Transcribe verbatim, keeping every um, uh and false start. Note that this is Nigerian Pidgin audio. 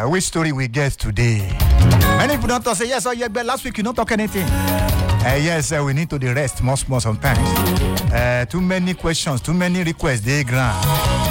Uh, which story we get today? Many people don't talk, say yes or yes, but last week you don't talk anything. Uh, yes, uh, we need to the rest more, more sometimes. Uh, too many questions, too many requests, they grant.